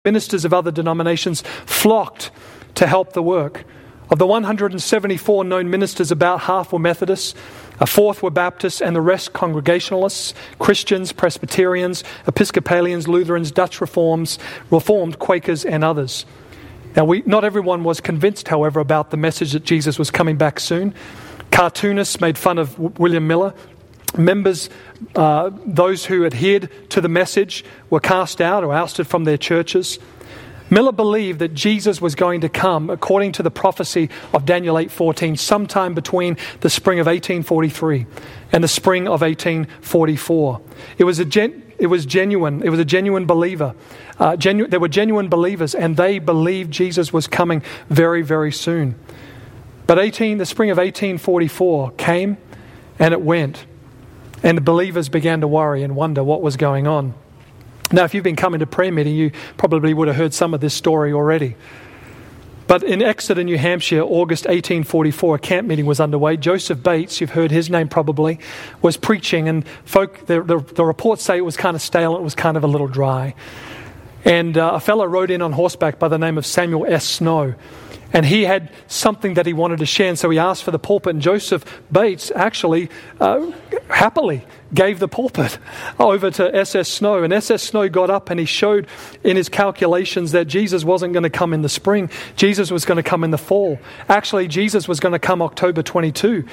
Ministers of other denominations flocked to help the work. Of the 174 known ministers, about half were Methodists, a fourth were Baptists, and the rest Congregationalists, Christians, Presbyterians, Episcopalians, Lutherans, Dutch Reformed, Quakers, and others. Now, not everyone was convinced, however, about the message that Jesus was coming back soon. Cartoonists made fun of William Miller. Members, those who adhered to the message, were cast out or ousted from their churches. Miller believed that Jesus was going to come, according to the prophecy of Daniel 8:14, sometime between the spring of 1843 and the spring of 1844. It was a genuine believer. There were genuine believers, and they believed Jesus was coming very, very soon. But the spring of 1844 came, and it went. And the believers began to worry and wonder what was going on. Now, if you've been coming to prayer meeting, you probably would have heard some of this story already. But in Exeter, New Hampshire, August 1844, a camp meeting was underway. Joseph Bates, you've heard his name probably, was preaching. And the reports say it was kind of stale, it was kind of a little dry. And a fellow rode in on horseback by the name of Samuel S. Snow. And he had something that he wanted to share, and so he asked for the pulpit. And Joseph Bates actually happily gave the pulpit over to S.S. Snow. And S.S. Snow got up and he showed in his calculations that Jesus wasn't going to come in the spring. Jesus was going to come in the fall. Actually, Jesus was going to come October 22,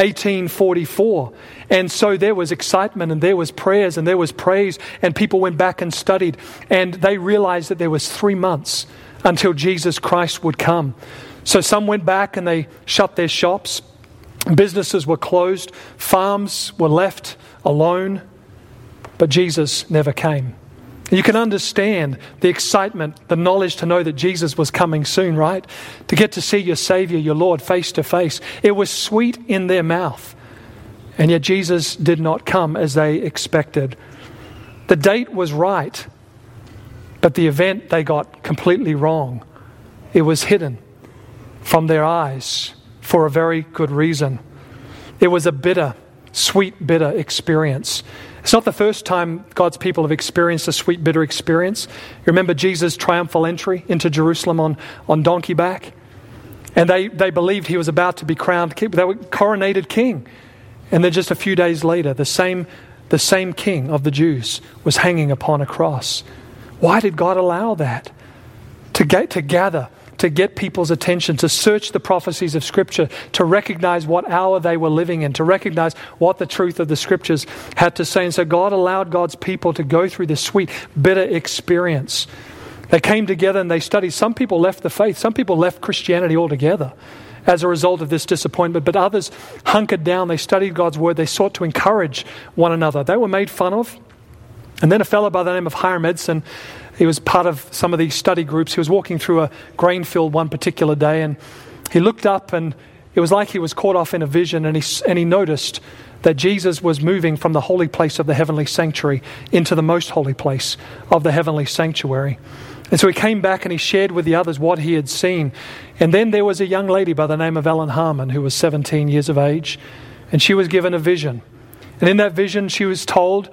1844. And so there was excitement and there was prayers and there was praise, and people went back and studied. And they realized that there was 3 months until Jesus Christ would come. So some went back and they shut their shops. Businesses were closed. Farms were left alone. But Jesus never came. You can understand the excitement, the knowledge to know that Jesus was coming soon, right? To get to see your Savior, your Lord, face to face. It was sweet in their mouth. And yet Jesus did not come as they expected. The date was right, but the event they got completely wrong. It was hidden from their eyes for a very good reason. It was a bitter, sweet, bitter experience. It's not the first time God's people have experienced a sweet, bitter experience. You remember Jesus' triumphal entry into Jerusalem on donkey back? And they believed he was about to be crowned king. They were coronated king. And then just a few days later, the same king of the Jews was hanging upon a cross. Why did God allow that? To get people's attention, to search the prophecies of Scripture, to recognize what hour they were living in, to recognize what the truth of the Scriptures had to say. And so God allowed God's people to go through this sweet, bitter experience. They came together and they studied. Some people left the faith. Some people left Christianity altogether as a result of this disappointment. But others hunkered down. They studied God's Word. They sought to encourage one another. They were made fun of. And then a fellow by the name of Hiram Edson, he was part of some of these study groups. He was walking through a grain field one particular day, and he looked up, and it was like he was caught off in a vision, and he noticed that Jesus was moving from the holy place of the heavenly sanctuary into the most holy place of the heavenly sanctuary. And so he came back and he shared with the others what he had seen. And then there was a young lady by the name of Ellen Harmon who was 17 years of age, and she was given a vision. And in that vision she was told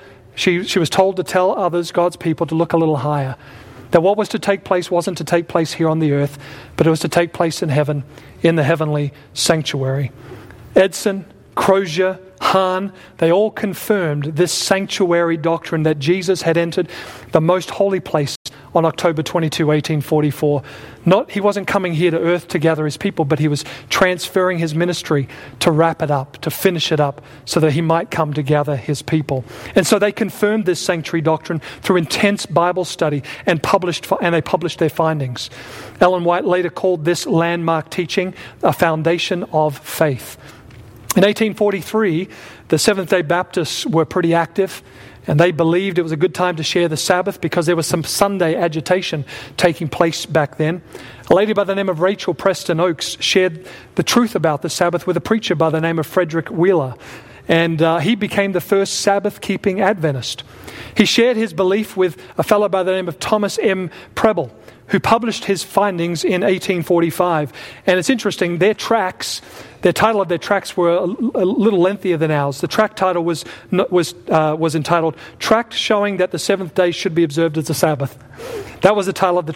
to tell others, God's people, to look a little higher. That what was to take place wasn't to take place here on the earth, but it was to take place in heaven, in the heavenly sanctuary. Edson, Crozier, Hahn, they all confirmed this sanctuary doctrine that Jesus had entered the most holy place on October 22, 1844. He wasn't coming here to earth to gather his people, but he was transferring his ministry to wrap it up, to finish it up, so that he might come to gather his people. And so they confirmed this sanctuary doctrine through intense Bible study and they published their findings. Ellen White later called this landmark teaching a foundation of faith. In 1843, the Seventh-day Baptists were pretty active, and they believed it was a good time to share the Sabbath because there was some Sunday agitation taking place back then. A lady by the name of Rachel Preston Oakes shared the truth about the Sabbath with a preacher by the name of Frederick Wheeler. and he became the first Sabbath-keeping Adventist. He shared his belief with a fellow by the name of Thomas M. Preble, who published his findings in 1845. And it's interesting, the title of their tracts were a little lengthier than ours. The tract title was entitled, "Tract Showing That the Seventh Day Should Be Observed as a Sabbath." That was the title of the